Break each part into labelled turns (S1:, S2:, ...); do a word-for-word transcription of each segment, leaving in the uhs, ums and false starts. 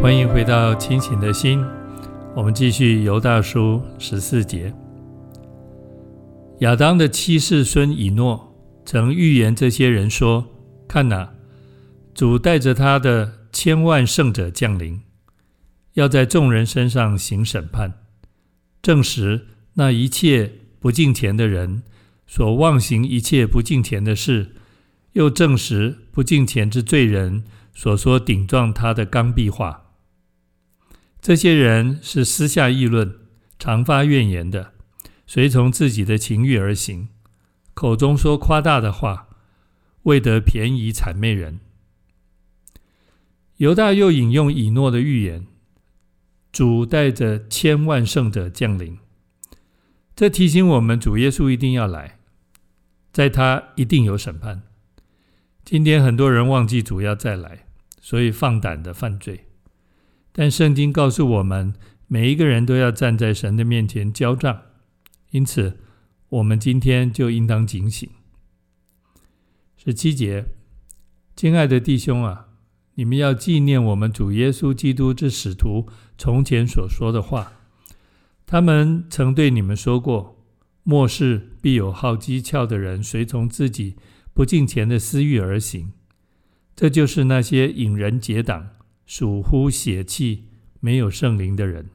S1: 欢迎回到清醒的心，我们继续犹大书十四节。亚当的七世孙以诺曾预言这些人说：看哪，主带着他的千万圣者降临，要在众人身上行审判，证实那一切不敬虔的人所妄行一切不敬虔的事，又证实不敬虔之罪人所说顶撞他的刚愎话。这些人是私下议论，常发怨言的，随从自己的情欲而行，口中说夸大的话，为得便宜谄媚人。犹大又引用以诺的预言，主带着千万圣者降临，这提醒我们主耶稣一定要来，在他一定有审判。今天很多人忘记主要再来，所以放胆的犯罪。但圣经告诉我们，每一个人都要站在神的面前交账，因此我们今天就应当警醒。十七节，亲爱的弟兄啊，你们要纪念我们主耶稣基督之使徒从前所说的话，他们曾对你们说过，末世必有好机巧的人随从自己不敬虔的私欲而行，这就是那些引人结党、属乎血气、没有圣灵的人。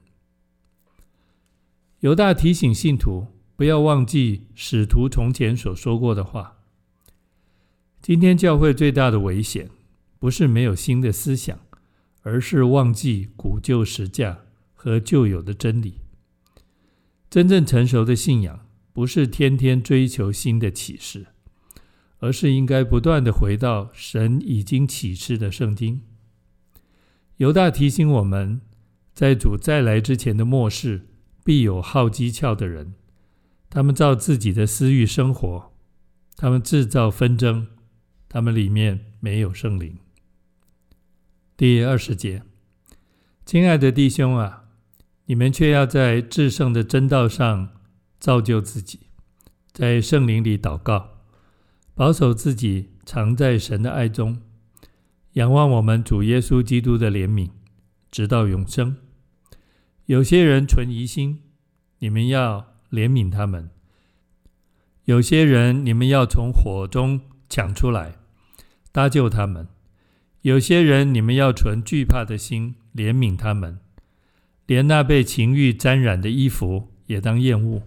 S1: 犹大提醒信徒不要忘记使徒从前所说过的话。今天教会最大的危险，不是没有新的思想，而是忘记古旧实价和旧有的真理。真正成熟的信仰，不是天天追求新的启示，而是应该不断地回到神已经启示的圣经。犹大提醒我们，在主再来之前的末世，必有好机巧的人，他们照自己的私欲生活，他们制造纷争，他们里面没有圣灵。第二十节，亲爱的弟兄啊，你们却要在至圣的真道上造就自己，在圣灵里祷告，保守自己常在神的爱中，仰望我们主耶稣基督的怜悯，直到永生。有些人存疑心，你们要怜悯他们；有些人你们要从火中抢出来，搭救他们；有些人你们要存惧怕的心，怜悯他们。连那被情欲沾染的衣服也当厌恶。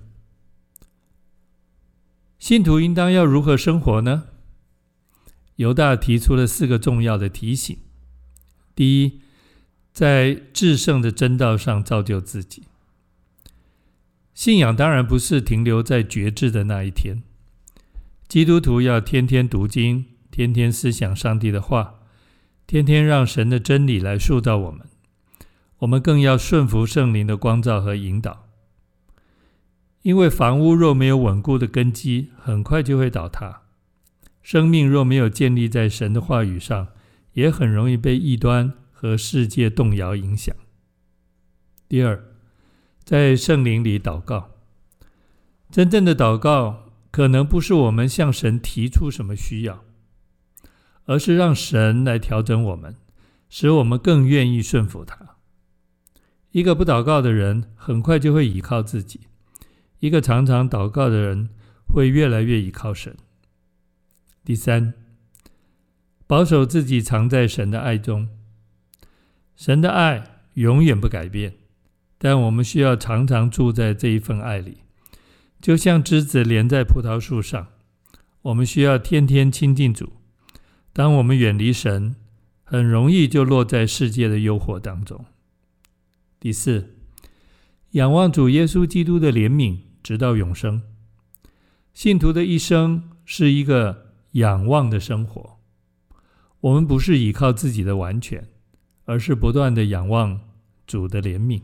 S1: 信徒应当要如何生活呢？犹大提出了四个重要的提醒。第一，在至圣的真道上造就自己。信仰当然不是停留在决志的那一天，基督徒要天天读经，天天思想上帝的话，天天让神的真理来塑造我们。我们更要顺服圣灵的光照和引导，因为房屋若没有稳固的根基，很快就会倒塌。生命若没有建立在神的话语上，也很容易被异端和世界动摇影响。第二，在圣灵里祷告。真正的祷告可能不是我们向神提出什么需要，而是让神来调整我们，使我们更愿意顺服他。一个不祷告的人很快就会倚靠自己，一个常常祷告的人会越来越倚靠神。第三，保守自己藏在神的爱中。神的爱永远不改变，但我们需要常常住在这一份爱里，就像枝子连在葡萄树上，我们需要天天亲近主。当我们远离神，很容易就落在世界的诱惑当中。第四，仰望主耶稣基督的怜悯，直到永生。信徒的一生是一个仰望的生活，我们不是依靠自己的完全，而是不断的仰望主的怜悯。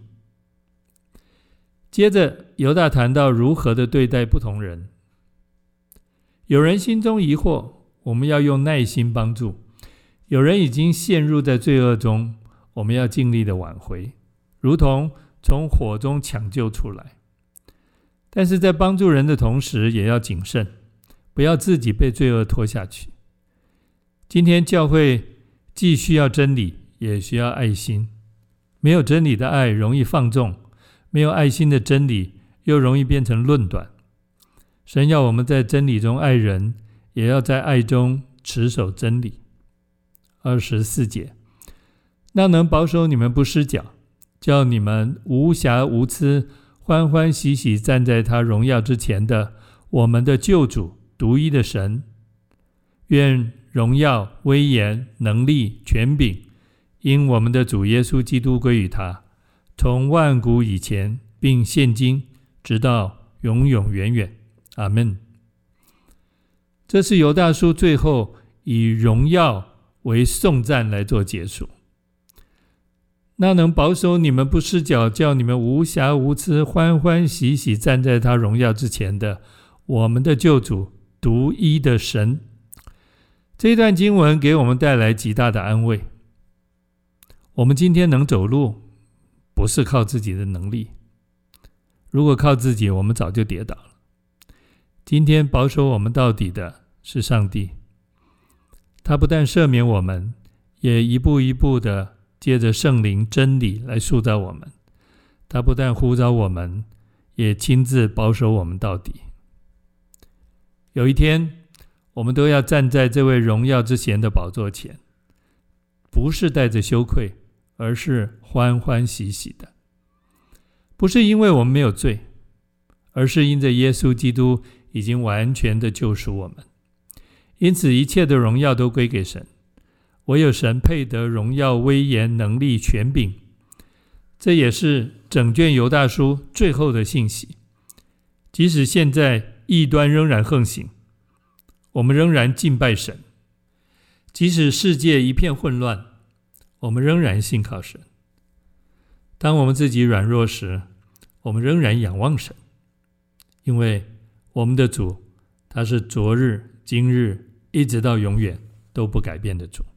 S1: 接着犹大谈到如何的对待不同人。有人心中疑惑，我们要用耐心帮助；有人已经陷入在罪恶中，我们要尽力的挽回，如同从火中抢救出来。但是在帮助人的同时，也要谨慎，不要自己被罪恶拖下去。今天教会既需要真理，也需要爱心。 没有真理的爱容易放纵，没有爱心的真理又容易变成论断。神要我们在真理中爱人，也要在爱中持守真理。二十四节，那能保守你们不失脚，叫你们无瑕无疵，欢欢喜喜站在他荣耀之前的我们的救主独一的神，愿荣耀、威严、能力、权柄因我们的主耶稣基督归于他，从万古以前并现今直到永永远远。阿们。这是犹大书最后以荣耀为颂赞来做结束。那能保守你们不失脚，叫你们无瑕无疵，欢欢喜喜站在他荣耀之前的我们的救主独一的神。这一段经文给我们带来极大的安慰。我们今天能走路，不是靠自己的能力，如果靠自己，我们早就跌倒了。今天保守我们到底的是上帝，他不但赦免我们，也一步一步的借着圣灵真理来塑造我们。他不但呼召我们，也亲自保守我们到底。有一天，我们都要站在这位荣耀之前的宝座前，不是带着羞愧，而是欢欢喜喜的。不是因为我们没有罪，而是因着耶稣基督已经完全的救赎我们。因此一切的荣耀都归给神，唯有神配得荣耀、威严、能力、权柄。这也是整卷犹大书最后的信息。即使现在异端仍然横行，我们仍然敬拜神；即使世界一片混乱，我们仍然信靠神。当我们自己软弱时，我们仍然仰望神，因为我们的主，他是昨日、今日，一直到永远都不改变的主。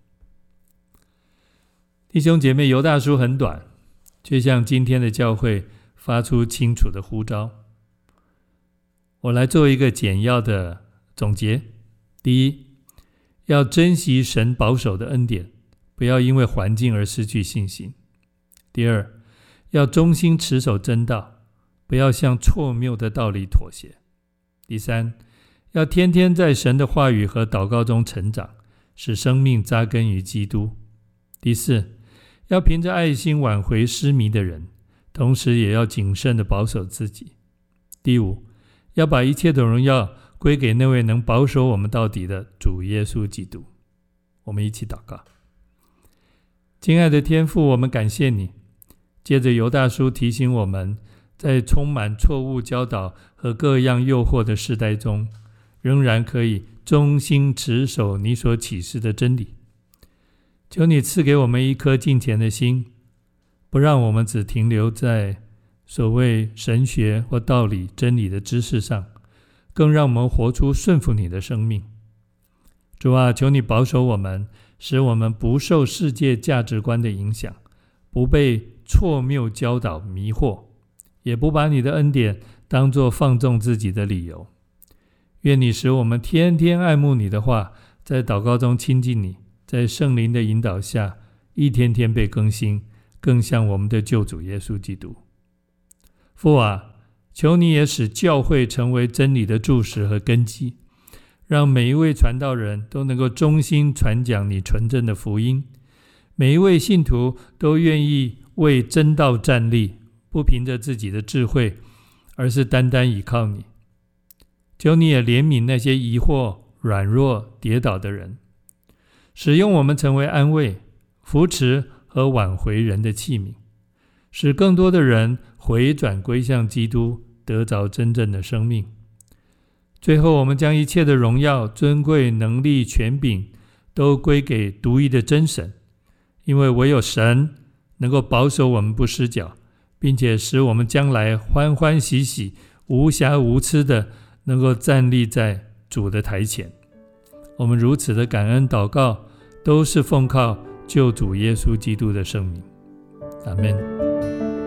S1: 弟兄姐妹，犹大书很短，却向今天的教会发出清楚的呼召。我来做一个简要的总结。第一，要珍惜神保守的恩典，不要因为环境而失去信心。第二，要忠心持守真道，不要向错谬的道理妥协。第三，要天天在神的话语和祷告中成长，使生命扎根于基督。第四，要凭着爱心挽回失迷的人，同时也要谨慎地保守自己。第五，要把一切的荣耀归给那位能保守我们到底的主耶稣基督。我们一起祷告。亲爱的天父，我们感谢你，借着犹大书提醒我们，在充满错误教导和各样诱惑的时代中，仍然可以忠心持守你所启示的真理。求你赐给我们一颗敬虔的心，不让我们只停留在所谓神学或道理真理的知识上，更让我们活出顺服你的生命。主啊，求你保守我们，使我们不受世界价值观的影响，不被错谬教导迷惑，也不把你的恩典当作放纵自己的理由。愿你使我们天天爱慕你的话，在祷告中亲近你，在圣灵的引导下，一天天被更新，更像我们的救主耶稣基督。父啊，求你也使教会成为真理的柱石和根基，让每一位传道人都能够忠心传讲你纯正的福音，每一位信徒都愿意为真道站立，不凭着自己的智慧，而是单单倚靠你。求你也怜悯那些疑惑、软弱、跌倒的人，使用我们成为安慰、扶持和挽回人的器皿，使更多的人回转归向基督，得着真正的生命。最后，我们将一切的荣耀、尊贵、能力、权柄都归给独一的真神，因为唯有神能够保守我们不失脚，并且使我们将来欢欢喜喜、无瑕无疵的能够站立在主的台前。我们如此的感恩祷告，都是奉靠救主耶稣基督的圣名。阿们。